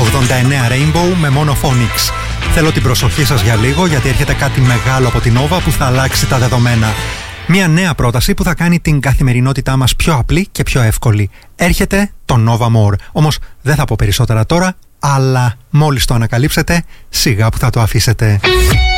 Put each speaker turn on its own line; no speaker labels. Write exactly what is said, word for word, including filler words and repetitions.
ογδόντα εννέα Rainbow με Monophonics. Θέλω την προσοχή σας για λίγο, γιατί έρχεται κάτι μεγάλο από την Nova που θα αλλάξει τα δεδομένα. Μια νέα πρόταση που θα κάνει την καθημερινότητά μας πιο απλή και πιο εύκολη. Έρχεται το Nova More. Όμως δεν θα πω περισσότερα τώρα, αλλά μόλις το ανακαλύψετε, σιγά που θα το αφήσετε.